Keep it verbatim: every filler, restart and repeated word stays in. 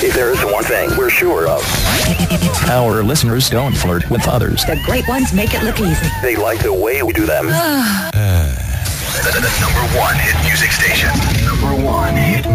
If there is one thing we're sure of, our listeners don't flirt with others. The great ones make it look easy. they like the way we do them. The, the, the number one hit music station. Number one hit